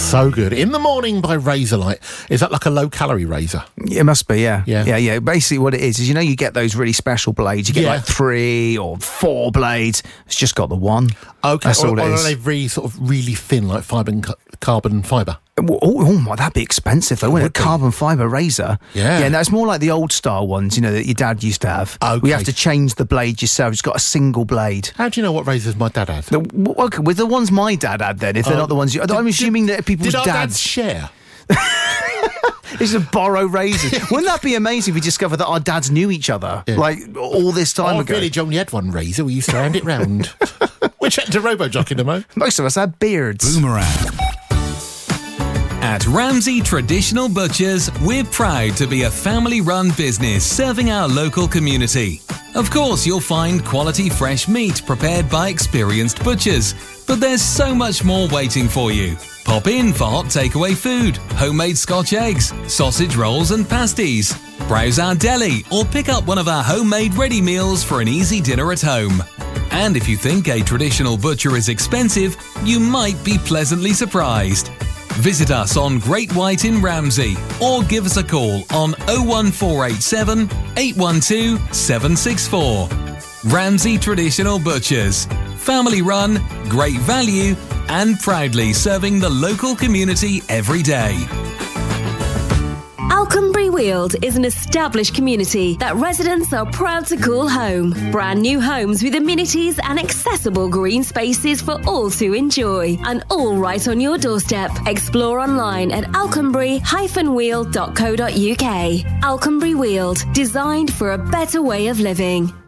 So good. In the Morning by Razorlight. Is that like a low-calorie razor? It must be, yeah. Yeah. Basically what it is you get those really special blades. You get like 3 or 4 blades. It's just got the one. Okay. That's all it is. Are they really sort of really thin, like carbon fibre? Oh, that'd be expensive though, wouldn't it? Carbon fibre razor. Yeah. Yeah, no, it's more like the old style ones, that your dad used to have. Okay. We have to change the blade yourself. It's got a single blade. How do you know what razors my dad had? Okay, with the ones my dad had then, if they're not the ones I'm assuming that people's did our dads share? It's a borrow razors. Wouldn't that be amazing if we discovered that our dads knew each other, like all this time ago? Our village only had one razor. We used to hand it round. We're chatting to Robojock in a moment. Most of us had beards. Boomerang. At Ramsey Traditional Butchers, we're proud to be a family-run business serving our local community. Of course, you'll find quality fresh meat prepared by experienced butchers, but there's so much more waiting for you. Pop in for hot takeaway food, homemade Scotch eggs, sausage rolls and pasties. Browse our deli or pick up one of our homemade ready meals for an easy dinner at home. And if you think a traditional butcher is expensive, you might be pleasantly surprised. Visit us on Great White in Ramsey or give us a call on 01487 812 764. Ramsey Traditional Butchers. Family run, great value, and proudly serving the local community every day. Alconbury Weald is an established community that residents are proud to call home. Brand new homes with amenities and accessible green spaces for all to enjoy. And all right on your doorstep. Explore online at alconbury-weald.co.uk. Alconbury Weald, designed for a better way of living.